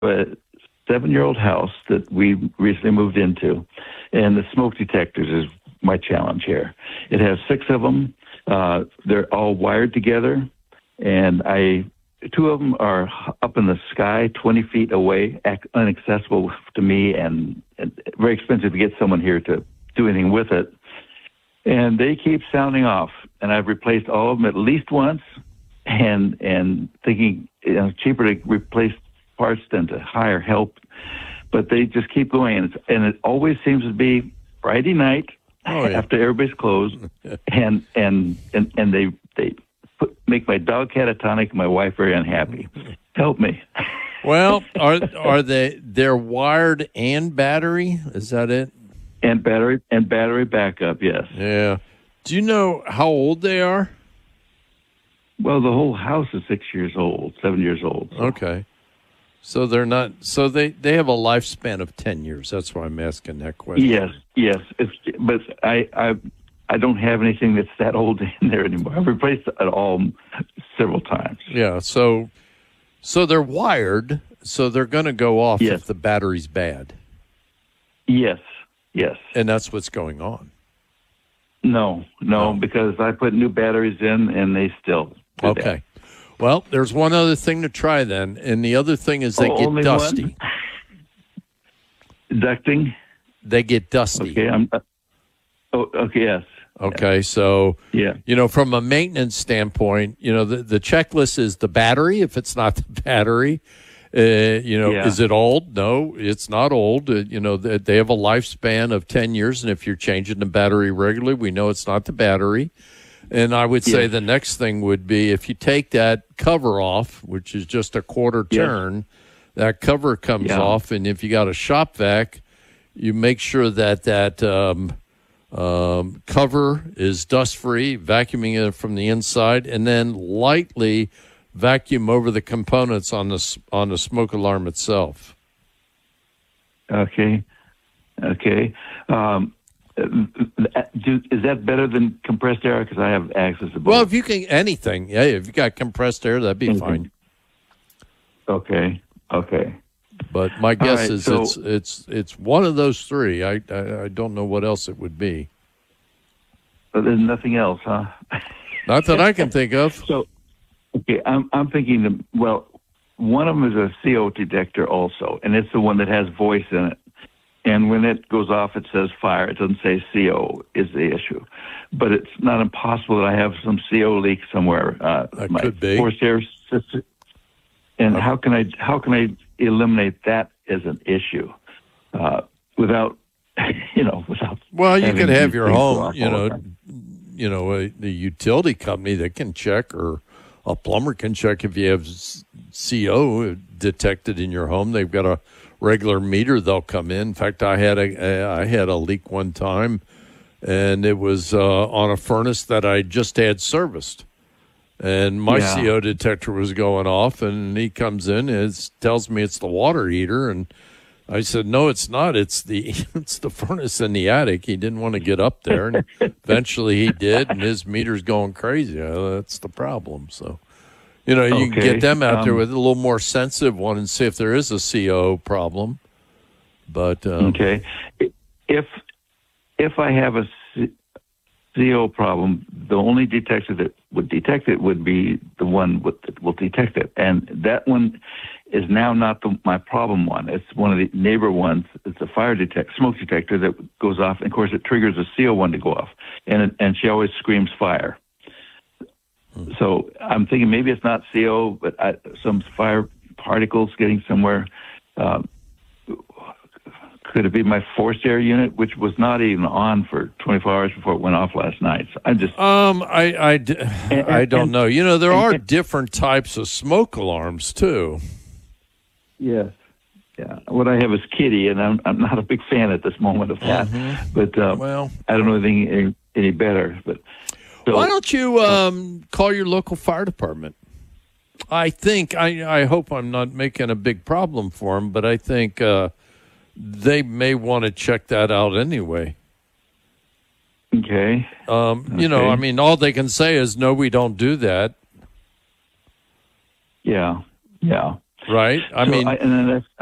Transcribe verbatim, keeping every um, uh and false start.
a seven-year-old house that we recently moved into, and the smoke detectors is my challenge here. It has six of them. Uh, they're all wired together, and I two of them are up in the sky, twenty feet away, inaccessible to me, and, and very expensive to get someone here to do anything with it. And they keep sounding off, and I've replaced all of them at least once, and and thinking, you know, cheaper to replace parts than to hire help, but they just keep going, and, it's, and it always seems to be Friday night oh, yeah. after everybody's closed, and and and and they they put, make my dog catatonic and my wife very unhappy. Help me. Well, are are they they're wired and battery? Is that it? And battery and battery backup, yes. Yeah. Do you know how old they are? Well, the whole house is six years old, seven years old. So. Okay. So they're not. So they, they have a lifespan of ten years. That's why I'm asking that question. Yes, yes. It's, but I, I I don't have anything that's that old in there anymore. I've replaced it all several times. Yeah. So so they're wired. So they're going to go off yes. if the battery's bad. Yes. Yes. And that's what's going on. No, no, no. because I put new batteries in and they still do Okay. that. Well, there's one other thing to try then, and the other thing is they oh, get dusty. One? Ducting? They get dusty. Okay, I'm, uh, oh, okay, yes. Okay, yes. so, yeah. you know, from a maintenance standpoint, you know, the, the checklist is the battery. If it's not the battery, Uh, you know, yeah. is it old? No, it's not old. Uh, you know, they, they have a lifespan of ten years, and if you're changing the battery regularly, we know it's not the battery. And I would say yes. the next thing would be if you take that cover off, which is just a quarter yes. turn, that cover comes yeah. off, and if you got a shop vac, you make sure that that um, um, cover is dust-free, vacuuming it from the inside, and then lightly vacuum over the components on the on the smoke alarm itself. Okay, okay. Um, do, is that better than compressed air? Because I have access to both. Well, if you can anything, yeah, if you got compressed air, that'd be anything. fine. Okay, okay. But my guess right, is so, it's it's it's one of those three. I, I I don't know what else it would be. But there's nothing else, huh? Not that I can think of. So. Okay, I'm I'm thinking that, well, one of them is a C O detector also, and it's the one that has voice in it. And when it goes off, it says fire. It doesn't say C O is the issue. But it's not impossible that I have some C O leak somewhere. Uh, that my could be. Forced air system. And how can I how can I eliminate that as an issue uh, without, you know, without. Well, you can have your home, you know, time. you know, a, the utility company that can check, or a plumber can check if you have C O detected in your home. They've got a regular meter. They'll come in. In fact, I had a I had a leak one time, and it was uh, on a furnace that I just had serviced, and my yeah. C O detector was going off. And he comes in and it tells me it's the water heater, and I said, no, it's not. It's the it's the furnace in the attic. He didn't want to get up there, and eventually he did, and his meter's going crazy. Uh, that's the problem. So, you know, you okay. can get them out um, there with a little more sensitive one and see if there is a C O problem. But um, okay, if if I have a C O problem, the only detector that would detect it would be the one with, that will detect it, and that one is now not the, my problem one. It's one of the neighbor ones. It's a fire detect, smoke detector that goes off. And of course, it triggers a C O one to go off. And it, and she always screams fire. Hmm. So I'm thinking maybe it's not C O, but I, some fire particles getting somewhere. Um, could it be my forced air unit, which was not even on for twenty-four hours before it went off last night? So I'm just um, I I, d- and, I don't and, know. You know, there and, are and, different types of smoke alarms too. Yes. Yeah. What I have is Kitty, and I'm I'm not a big fan at this moment of that. Mm-hmm. But um, well, I don't know anything any, any better. But so, why don't you um, call your local fire department? I think I I hope I'm not making a big problem for them, but I think uh, they may want to check that out anyway. Okay. Um, okay. You know, I mean, all they can say is no, we don't do that. Yeah. Yeah. Right. I So mean, I, and then